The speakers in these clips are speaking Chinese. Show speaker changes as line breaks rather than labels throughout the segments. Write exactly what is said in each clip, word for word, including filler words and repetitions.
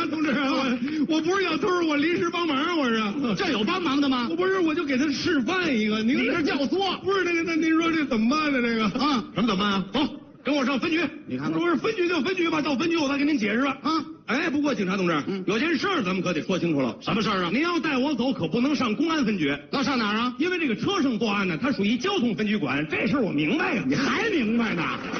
察同志，我不是小偷，我临时帮忙，我是。
这有帮忙的吗？
我不是，我就给他示范一个。您
这教唆？
不是那个，那您说这怎么办呢？这个
啊，什么怎么办啊？走，跟我上分局。你看看，
不是分局就分局吧，到分局我再给您解释吧。
啊，
哎，不过警察同志，
嗯，
有件事儿咱们可得说清楚了。
什么事儿啊？
您要带我走，可不能上公安分局。
那上哪儿啊？
因为这个车上作案呢，它属于交通分局管，这事儿我明白呀。
你还明白呢？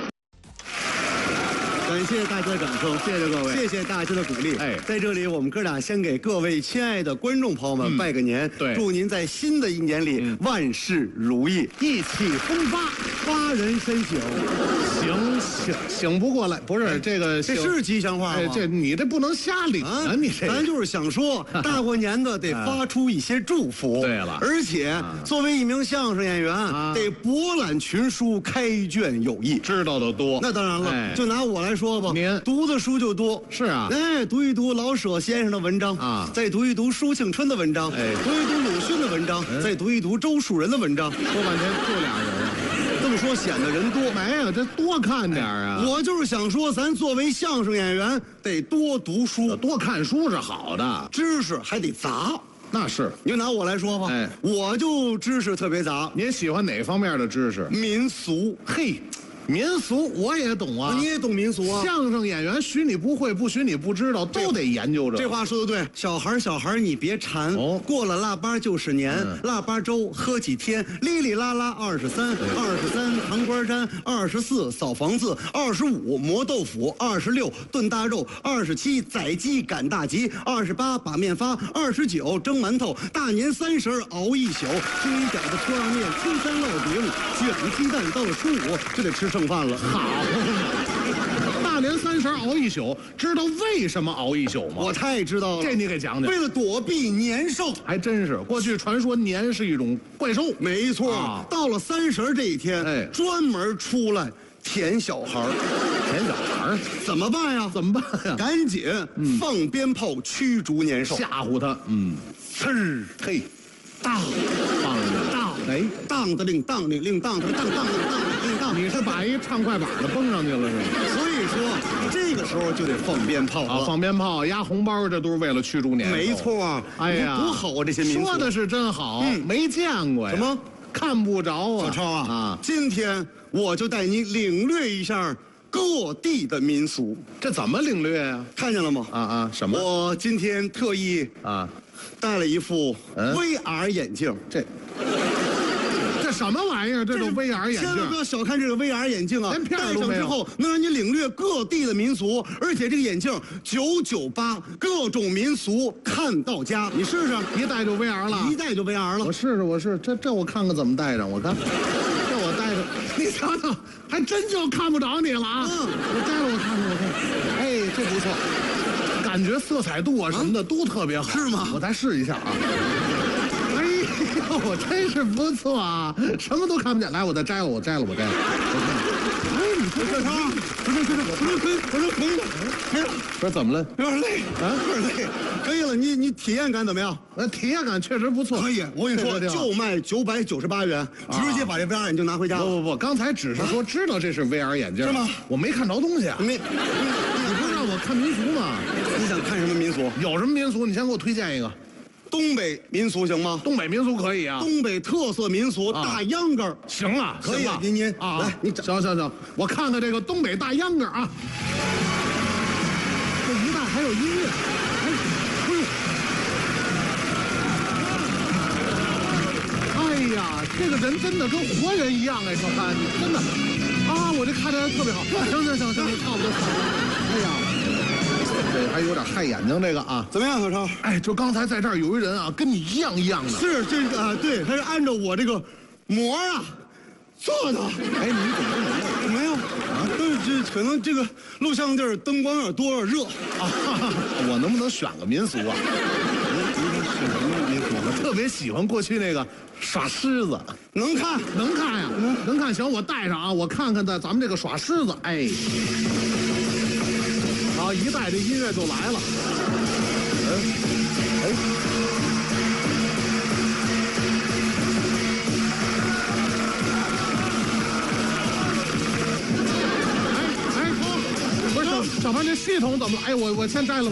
感谢大家的掌声，
谢谢各位，
谢谢大家的鼓励。
哎，
在这里，我们哥俩先给各位亲爱的观众朋友们拜个年，
对，
祝您在新的一年里万事如意，
意气风发，
发人深省。
醒醒醒不过来，不是这个，
这是吉祥话吗？
哎，这你这不能瞎领啊！你这，
咱就是想说，大过年的得发出一些祝福。
对了，
而且作为一名相声演员，得博览群书，开卷有益，
知道的多。
那当然了，就拿我来说吧，
您
读的书就多。
是啊，
哎，读一读老舍先生的文章
啊，
再读一读舒庆春的文章，哎，读一读鲁迅的文章，再读一读周树人的文章。
说半天就俩人啊，
这么说显得人多。
没有，这多看点啊。
我就是想说，咱作为相声演员，得多读书，
多看书是好的，
知识还得杂。
那是，
你就拿我来说吧，哎，我就知识特别杂。
您喜欢哪方面的知识？
民俗，
嘿。民俗我也懂啊，
你也懂民俗啊？
相声演员许你不会，不许你不知道，都得研究着。
这话说的对，小孩小孩你别馋，哦，过了腊八就是年，嗯，腊八粥喝几天，哩哩啦啦二十三，二十三糖瓜粘，二十四扫房子，二十五磨豆腐，二十六炖大肉，二十七宰鸡赶大集，二十八把面发，二十九蒸馒头，大年三十熬一宿，蒸一饺子搓上面，青山烙饼，卷鸡蛋，到了初五就得吃剩饭了。
好，大年三十熬一宿，知道为什么熬一宿吗？
我太知道了，
这你给讲讲。
为了躲避年兽，
还真是。过去传说年是一种怪兽，
没错。啊，到了三十这一天，哎，专门出来舔小孩儿，
舔小孩儿
怎么办呀？
怎么办呀？
赶紧放鞭炮驱逐年兽，
吓唬他。嗯，
呲，嘿，当，
当，
当，
哎，
当的令，当令令，当的当当令当令当。
你是把一唱快板的蹦上去了是吗？
所以说这个时候就得放鞭炮
啊，放鞭炮、压红包，这都是为了驱逐年兽。
没错。
哎呀，
多好啊！这些民俗
说的是真好，嗯，没见过呀。
什么？
看不着啊！
小超啊，
啊，
今天我就带你领略一下各地的民俗。
这怎么领略呀？
看见了吗？
啊啊，什么？
我今天特意啊戴了一副 V R 眼镜。
这这什么玩意儿？这种 V R 眼镜，
千万不要小看这个 V R 眼镜啊！
连片
戴上之后能让你领略各地的民俗，而且这个眼镜九九八，各种民俗看到家。你试试，
一戴就 V R 了，
一戴就 V R 了。
我试试，我试这这我看看怎么戴上，我看这我戴着，你瞧瞧，还真就看不着你了啊！嗯，我摘了，我看看，我看，哎，这不错，感觉色彩度啊什么的都特别好，
是吗？
我再试一下啊。我真是不错啊，什么都看不见。来，我再摘了，我摘了，我摘了。
哎，你说这啥？不是，不是，我说可以，我说可以了，可以了。
说怎么了？
有点累啊，有点累。可以了，你你体验感怎么样？
呃，体验感确实不错。
可以，我跟你说，就卖九百九十八元，直接把这 V R 眼镜拿回家。
不不不，刚才只是说知道这是 V R 眼镜，
是吗？
我没看着东西啊。
没，
你不是让我看民俗吗？
你想看什么民俗？
有什么民俗？你先给我推荐一个。
东北民俗行吗？
东北民俗可以啊。
东北特色民俗大秧歌，
行了，
可以。您您
啊，
来，你
行行行，我看看这个东北大秧歌啊。这一带还有音乐，哎，哎呀，这个人真的跟活人一样哎，小潘，你真的啊，我这看着特别好。行行行行，差不多。哎呀。这还有点害眼睛，这个啊，
怎么样，小超？
哎，就刚才在这儿有一人啊，跟你一样一样的。
是这个啊，对，他是按照我这个模啊做的。
哎，你怎么
没有啊？但是这可能这个录像地灯光有点多，有点热啊。
我能不能选个民俗啊？我特别喜欢过去那个耍狮子，
能看
能看呀，能能看。行，我带上啊，我看看的咱们这个耍狮子，哎。啊！一带这音乐就来了。嗯，哎，哎哎，不是小小潘，这系统怎么了？哎，我我先摘了吧。